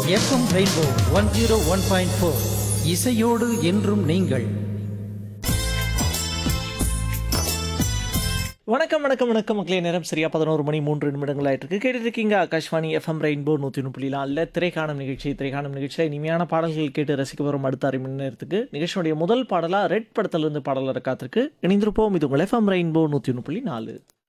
FM rainbow 101.4 இசையோடு என்றும் நீங்கள். வணக்கம் வணக்கம் வணக்கம் மக்களே. நேரம் சரியா 11 மணி 3 நிமிடங்கள் ஆயிட்டு கேட்டுட்டு இருக்கீங்க ஆகாஷ்வாணி எஃப்எம் ரெயின்போ 101.4 திரைக்காணும் நிகழ்ச்சியில் இனிமையான பாடல்கள் கேட்டு ரசிக்க வரும் அடுத்த 6 மணி நேரத்துக்கு நிகழ்ச்சியுடைய முதல் பாடலா ரெட் படத்திலிருந்து பாடல் காத்திருக்கு. இணைந்திருப்போம். இது உங்கள் எஃப்எம் ரெயின்போ 101.4.